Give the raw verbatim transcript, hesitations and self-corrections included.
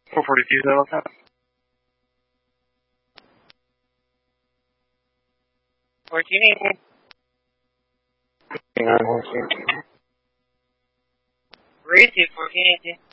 four forty-two, is that what's up? fourteen eighteen. Hang on, fourteen eighteen. Racy, fourteen eighteen.